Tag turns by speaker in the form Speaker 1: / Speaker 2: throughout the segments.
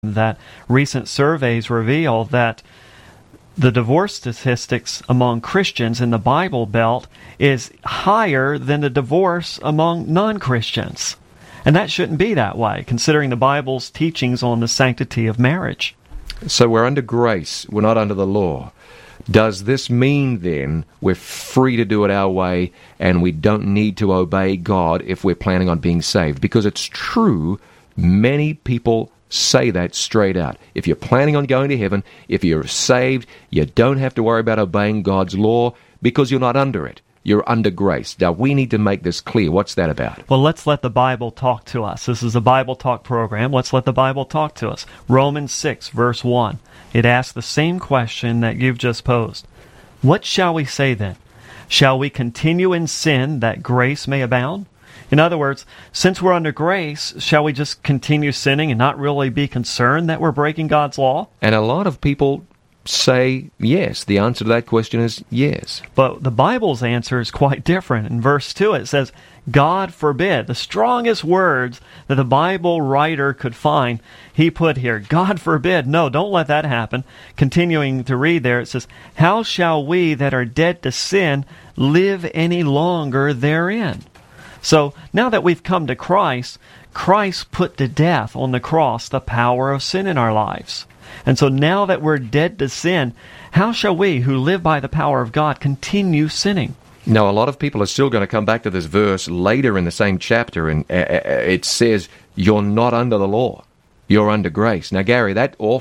Speaker 1: that recent surveys reveal that the divorce statistics among Christians in the Bible Belt is higher than the divorce among non-Christians. And that shouldn't be that way, considering the Bible's teachings on the sanctity of marriage.
Speaker 2: So we're under grace, we're not under the law. Does this mean then we're free to do it our way and we don't need to obey God if we're planning on being saved? Because it's true, many people say that straight out. If you're planning on going to heaven, if you're saved, you don't have to worry about obeying God's law because you're not under it. You're under grace. Now, we need to make this clear. What's that about?
Speaker 1: Well, let's let the Bible talk to us. This is a Bible talk program. Let's let the Bible talk to us. Romans 6, verse 1. It asks the same question that you've just posed. What shall we say then? Shall we continue in sin that grace may abound? In other words, since we're under grace, shall we just continue sinning and not really be concerned that we're breaking God's law?
Speaker 2: And a lot of people say yes. The answer to that question is yes.
Speaker 1: But the Bible's answer is quite different. In verse 2 it says, God forbid. The strongest words that the Bible writer could find, he put here. God forbid. No, don't let that happen. Continuing to read there, it says, how shall we that are dead to sin live any longer therein? So now that we've come to Christ, Christ put to death on the cross the power of sin in our lives. And so now that we're dead to sin, how shall we who live by the power of God continue sinning?
Speaker 2: Now, a lot of people are still going to come back to this verse later in the same chapter, and it says, you're not under the law, you're under grace. Now, Gary,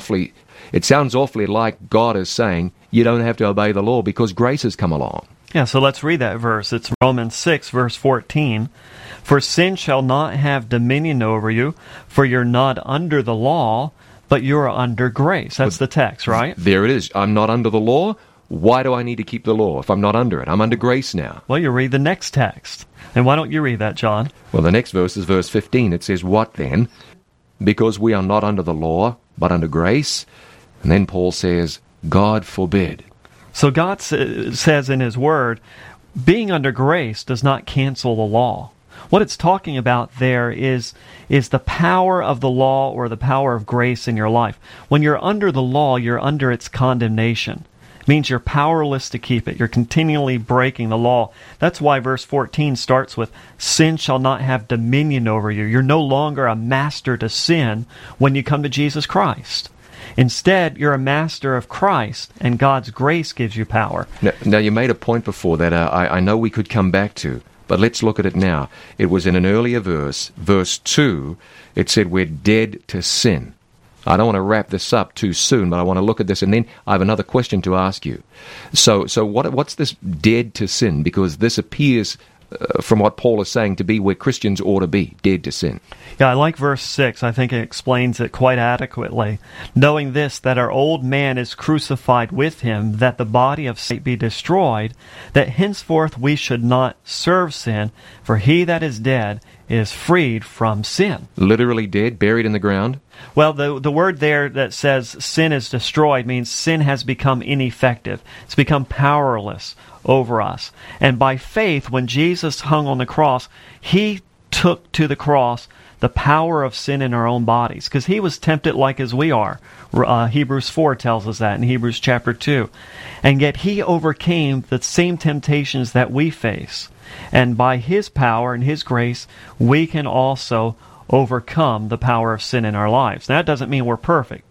Speaker 2: it sounds awfully like God is saying, you don't have to obey the law because grace has come along.
Speaker 1: Yeah, so let's read that verse. It's Romans 6, verse 14. For sin shall not have dominion over you, for you're not under the law, but you're under grace. That's the text, right?
Speaker 2: There it is. I'm not under the law. Why do I need to keep the law if I'm not under it? I'm under grace now.
Speaker 1: Well, you read the next text. And why don't you read that, John?
Speaker 2: Well, the next verse is verse 15. It says, what then? Because we are not under the law, but under grace. And then Paul says, God forbid.
Speaker 1: So God says in His Word, being under grace does not cancel the law. What it's talking about there is the power of the law or the power of grace in your life. When you're under the law, you're under its condemnation. It means you're powerless to keep it. You're continually breaking the law. That's why verse 14 starts with, sin shall not have dominion over you. You're no longer a master to sin when you come to Jesus Christ. Instead, you're a master of Christ, and God's grace gives you power.
Speaker 2: Now you made a point before that I know we could come back to, but let's look at it now. It was in an earlier verse, verse 2, it said we're dead to sin. I don't want to wrap this up too soon, but I want to look at this, and then I have another question to ask you. So what's this dead to sin? Because this appears, from what Paul is saying, to be where Christians ought to be, dead to sin.
Speaker 1: Yeah, I like verse 6. I think it explains it quite adequately. Knowing this, that our old man is crucified with him, that the body of sin be destroyed, that henceforth we should not serve sin, for he that is dead is freed from sin.
Speaker 2: Literally dead, buried in the ground?
Speaker 1: Well, the word there that says sin is destroyed means sin has become ineffective. It's become powerless over us. And by faith, when Jesus hung on the cross, He took to the cross the power of sin in our own bodies, because He was tempted like as we are. Hebrews 4 tells us that in Hebrews chapter 2. And yet He overcame the same temptations that we face. And by His power and His grace, we can also overcome the power of sin in our lives. Now, that doesn't mean we're perfect.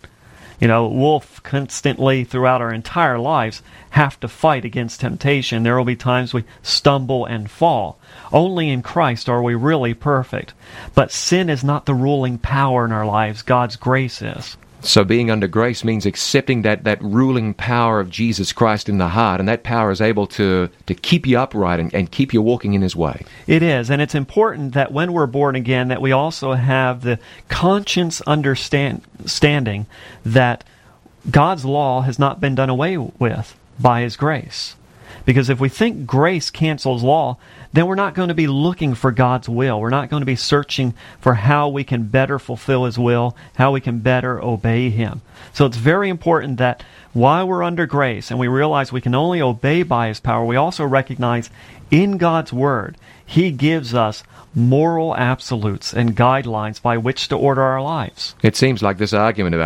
Speaker 1: We'll constantly, throughout our entire lives, have to fight against temptation. There will be times we stumble and fall. Only in Christ are we really perfect. But sin is not the ruling power in our lives. God's grace is.
Speaker 2: So being under grace means accepting that ruling power of Jesus Christ in the heart, and that power is able to keep you upright and keep you walking in His way.
Speaker 1: It is, and it's important that when we're born again that we also have the conscious understanding that God's law has not been done away with by His grace. Because if we think grace cancels law, then we're not going to be looking for God's will. We're not going to be searching for how we can better fulfill His will, how we can better obey Him. So it's very important that while we're under grace and we realize we can only obey by His power, we also recognize in God's Word, He gives us moral absolutes and guidelines by which to order our lives.
Speaker 2: It seems like this argument about